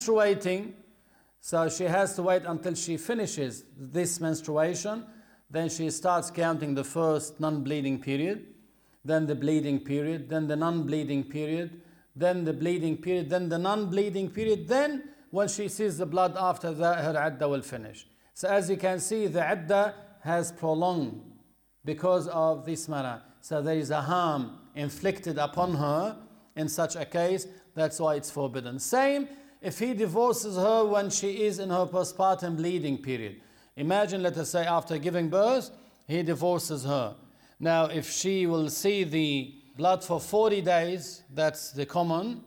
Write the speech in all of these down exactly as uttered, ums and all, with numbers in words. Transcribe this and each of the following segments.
menstruating, so she has to wait until she finishes this menstruation. Then she starts counting the first non-bleeding period, then the bleeding period, then the non-bleeding period, then the bleeding period, then the non-bleeding period. Then when she sees the blood after that, her iddah will finish. So as you can see, the iddah has prolonged because of this matter. So there is a harm inflicted upon her in such a case. That's why it's forbidden. Same if he divorces her when she is in her postpartum bleeding period. Imagine, let us say, after giving birth, he divorces her. Now, if she will see the blood for forty days, that's the common.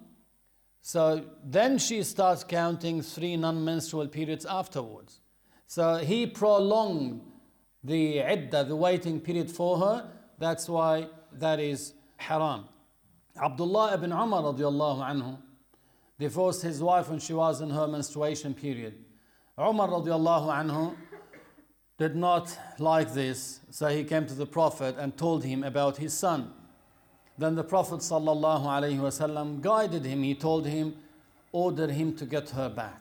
So then she starts counting three non-menstrual periods afterwards. So he prolonged the iddah, the waiting period for her. That's why that is haram. Abdullah ibn Umar radiallahu anhu divorced his wife when she was in her menstruation period. Umar radiallahu anhu did not like this, so he came to the Prophet and told him about his son. Then the Prophet sallallahu alaihi wasallam guided him. He told him, order him to get her back.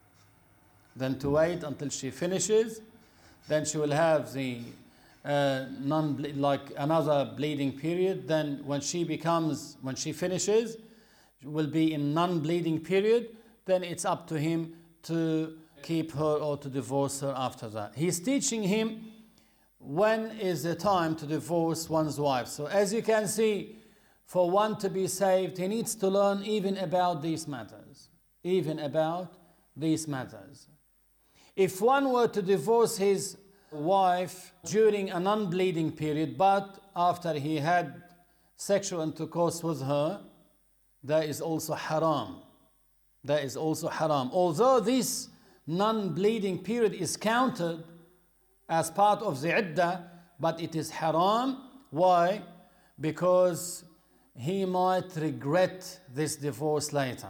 Then to wait until she finishes. Then she will have the uh, non like another bleeding period. Then when she becomes, when she finishes, she will be in non-bleeding period. Then it's up to him to keep her or to divorce her after that. He's teaching him when is the time to divorce one's wife. So as you can see, for one to be saved, he needs to learn even about these matters. Even about these matters. If one were to divorce his wife during a non-bleeding period, but after he had sexual intercourse with her, that is also haram. That is also haram. Although this non-bleeding period is counted as part of the iddah, but it is haram. Why? Because he might regret this divorce later.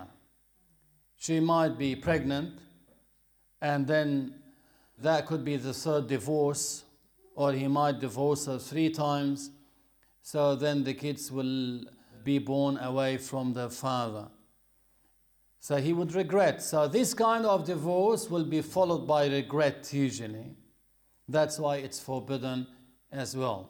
She might be pregnant, and then that could be the third divorce, or he might divorce her three times, so then the kids will be born away from their father. So he would regret. So this kind of divorce will be followed by regret usually. That's why it's forbidden as well.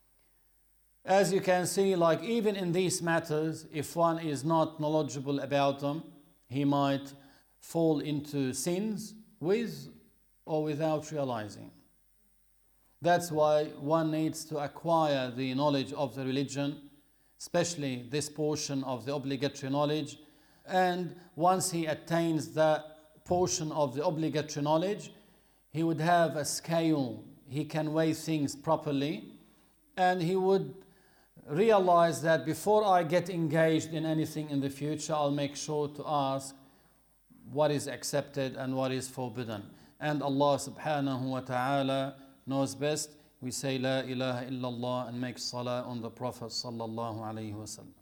As you can see, like even in these matters, if one is not knowledgeable about them, he might fall into sins with or without realizing. That's why one needs to acquire the knowledge of the religion, especially this portion of the obligatory knowledge. And once he attains that portion of the obligatory knowledge, he would have a scale. He can weigh things properly, and he would realize that before I get engaged in anything in the future, I'll make sure to ask what is accepted and what is forbidden. And Allah subhanahu wa ta'ala knows best. We say La ilaha illallah and make salah on the Prophet sallallahu alayhi wa sallam.